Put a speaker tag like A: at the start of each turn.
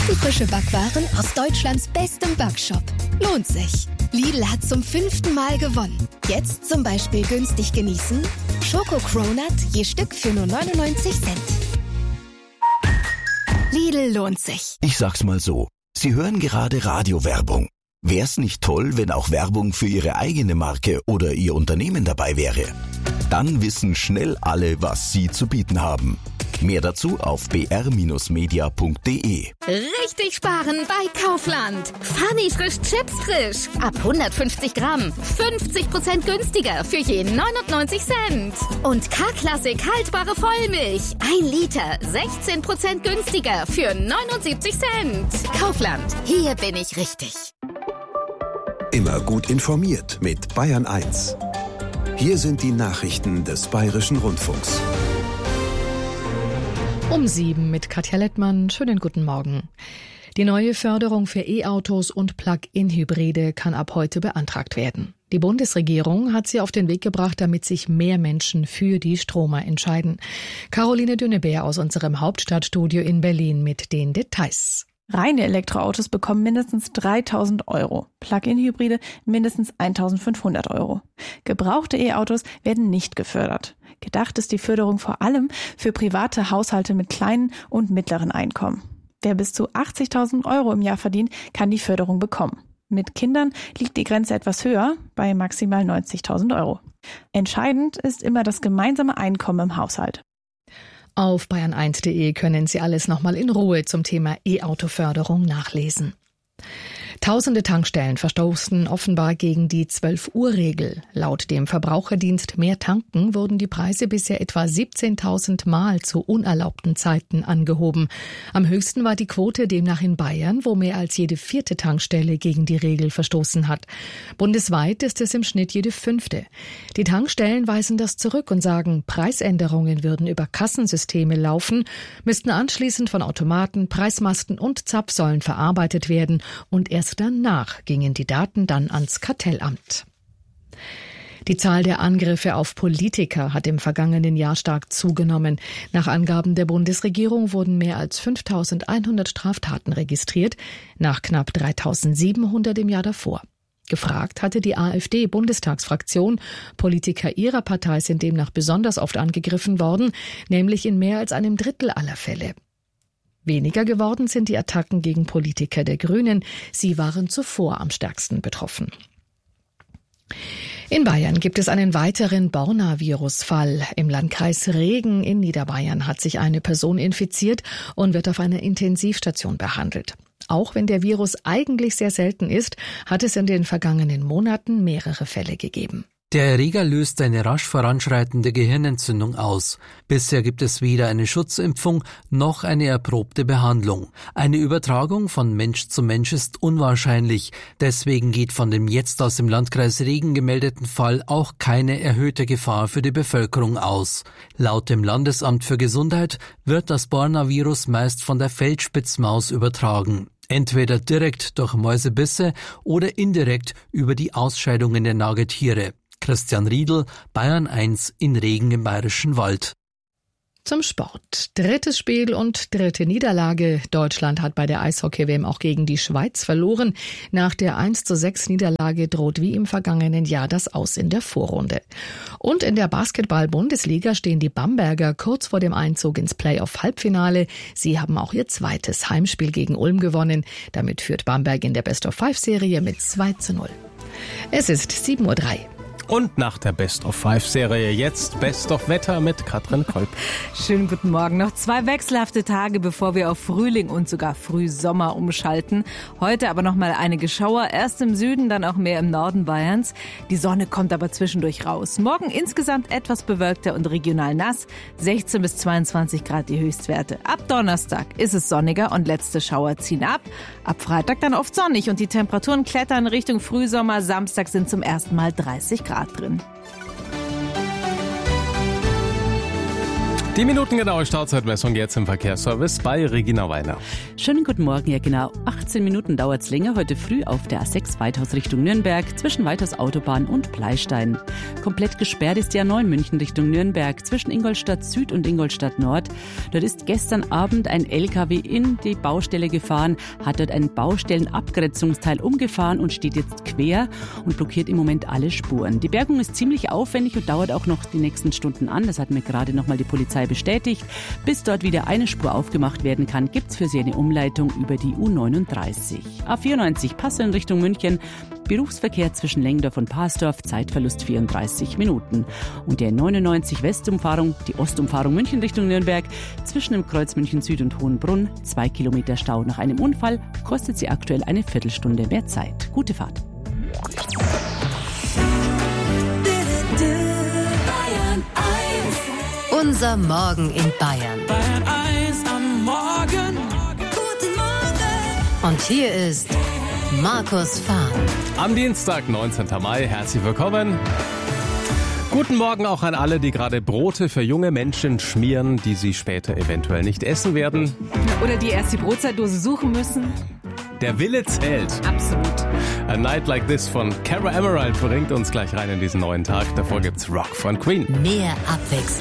A: Ofenfrische Backwaren aus Deutschlands bestem Backshop. Lohnt sich. Lidl hat zum 5. Mal gewonnen. Jetzt zum Beispiel günstig genießen: Schoko-Cronut je Stück für nur 99 Cent. Lidl lohnt sich.
B: Ich sag's mal so, Sie hören gerade Radiowerbung. Wär's nicht toll, wenn auch Werbung für Ihre eigene Marke oder Ihr Unternehmen dabei wäre? Dann wissen schnell alle, was Sie zu bieten haben. Mehr dazu auf br-media.de.
C: Richtig sparen bei Kaufland. Funny frisch Chips frisch. Ab 150 Gramm. 50% günstiger für je 99 Cent. Und K-Klassik haltbare Vollmilch. 1 Liter. 16% günstiger für 79 Cent. Kaufland. Hier bin ich richtig.
D: Immer gut informiert mit Bayern 1. Hier sind die Nachrichten des Bayerischen Rundfunks.
E: Um 7 mit Katja Lettmann. Schönen guten Morgen. Die neue Förderung für E-Autos und Plug-in-Hybride kann ab heute beantragt werden. Die Bundesregierung hat sie auf den Weg gebracht, damit sich mehr Menschen für die Stromer entscheiden. Caroline Dünnebeer aus unserem Hauptstadtstudio in Berlin mit den Details.
F: Reine Elektroautos bekommen mindestens 3.000 €, Plug-in-Hybride mindestens 1.500 €. Gebrauchte E-Autos werden nicht gefördert. Gedacht ist die Förderung vor allem für private Haushalte mit kleinen und mittleren Einkommen. Wer bis zu 80.000 € im Jahr verdient, kann die Förderung bekommen. Mit Kindern liegt die Grenze etwas höher, bei maximal 90.000 €. Entscheidend ist immer das gemeinsame Einkommen im Haushalt.
E: Auf bayern1.de können Sie alles nochmal in Ruhe zum Thema E-Auto-Förderung nachlesen. Tausende Tankstellen verstoßen offenbar gegen die 12-Uhr-Regel. Laut dem Verbraucherdienst Mehr Tanken wurden die Preise bisher etwa 17.000 Mal zu unerlaubten Zeiten angehoben. Am höchsten war die Quote demnach in Bayern, wo mehr als jede 4. Tankstelle gegen die Regel verstoßen hat. Bundesweit ist es im Schnitt jede 5. Die Tankstellen weisen das zurück und sagen, Preisänderungen würden über Kassensysteme laufen, müssten anschließend von Automaten, Preismasten und Zapfsäulen verarbeitet werden und erst danach gingen die Daten dann ans Kartellamt. Die Zahl der Angriffe auf Politiker hat im vergangenen Jahr stark zugenommen. Nach Angaben der Bundesregierung wurden mehr als 5.100 Straftaten registriert, nach knapp 3.700 im Jahr davor. Gefragt hatte die AfD-Bundestagsfraktion, Politiker ihrer Partei sind demnach besonders oft angegriffen worden, nämlich in mehr als einem Drittel aller Fälle. Weniger geworden sind die Attacken gegen Politiker der Grünen. Sie waren zuvor am stärksten betroffen. In Bayern gibt es einen weiteren Borna-Virus-Fall. Im Landkreis Regen in Niederbayern hat sich eine Person infiziert und wird auf einer Intensivstation behandelt. Auch wenn der Virus eigentlich sehr selten ist, hat es in den vergangenen Monaten mehrere Fälle gegeben.
G: Der Erreger löst eine rasch voranschreitende Gehirnentzündung aus. Bisher gibt es weder eine Schutzimpfung noch eine erprobte Behandlung. Eine Übertragung von Mensch zu Mensch ist unwahrscheinlich. Deswegen geht von dem jetzt aus dem Landkreis Regen gemeldeten Fall auch keine erhöhte Gefahr für die Bevölkerung aus. Laut dem Landesamt für Gesundheit wird das Borna-Virus meist von der Feldspitzmaus übertragen. Entweder direkt durch Mäusebisse oder indirekt über die Ausscheidungen der Nagetiere. Christian Riedl, Bayern 1 in Regen im Bayerischen Wald.
E: Zum Sport. 3. Spiel und 3. Niederlage. Deutschland hat bei der Eishockey-WM auch gegen die Schweiz verloren. Nach der 1:6 Niederlage droht wie im vergangenen Jahr das Aus in der Vorrunde. Und in der Basketball-Bundesliga stehen die Bamberger kurz vor dem Einzug ins Playoff-Halbfinale. Sie haben auch ihr zweites Heimspiel gegen Ulm gewonnen. Damit führt Bamberg in der Best-of-5-Serie mit 2:0. Es ist 7:03 Uhr.
H: Und nach der Best-of-5-Serie jetzt Best-of-Wetter mit Katrin Kolb.
I: Schönen guten Morgen. Noch 2 wechselhafte Tage, bevor wir auf Frühling und sogar Frühsommer umschalten. Heute aber noch mal einige Schauer. Erst im Süden, dann auch mehr im Norden Bayerns. Die Sonne kommt aber zwischendurch raus. Morgen insgesamt etwas bewölkter und regional nass. 16 bis 22 Grad die Höchstwerte. Ab Donnerstag ist es sonniger und letzte Schauer ziehen ab. Ab Freitag dann oft sonnig und die Temperaturen klettern Richtung Frühsommer. Samstag sind zum ersten Mal 30 Grad drin.
H: Die minutengenaue Startzeitmessung jetzt im Verkehrsservice bei Regina Weiner.
J: Schönen guten Morgen, ja genau. 18 Minuten dauert es länger heute früh auf der A6 Weithaus Richtung Nürnberg zwischen Weithaus Autobahn und Bleistein. Komplett gesperrt ist die A9 München Richtung Nürnberg zwischen Ingolstadt Süd und Ingolstadt Nord. Dort ist gestern Abend ein LKW in die Baustelle gefahren, hat dort ein Baustellenabgrenzungsteil umgefahren und steht jetzt quer und blockiert im Moment alle Spuren. Die Bergung ist ziemlich aufwendig und dauert auch noch die nächsten Stunden an. Das hat mir gerade nochmal die Polizei bestätigt. Bis dort wieder eine Spur aufgemacht werden kann, gibt es für Sie eine Umleitung über die U39. A94 Passau in Richtung München. Berufsverkehr zwischen Lengdorf und Pasdorf, Zeitverlust 34 Minuten. Und der 99 Westumfahrung, die Ostumfahrung München Richtung Nürnberg, zwischen dem Kreuz München Süd und Hohenbrunn, 2 Kilometer Stau nach einem Unfall, kostet sie aktuell eine Viertelstunde mehr Zeit. Gute Fahrt.
K: Unser Morgen in Bayern.
L: Bayern 1 am Morgen. Guten Morgen.
K: Und hier ist Markus Fahn.
H: Am Dienstag, 19. Mai, herzlich willkommen. Guten Morgen auch an alle, die gerade Brote für junge Menschen schmieren, die sie später eventuell nicht essen werden.
I: Oder die erst die Brotzeitdose suchen müssen.
H: Der Wille zählt.
I: Absolut.
H: A Night Like This von Cara Emerald bringt uns gleich rein in diesen neuen Tag. Davor gibt's Rock von Queen.
K: Mehr Abwechslung.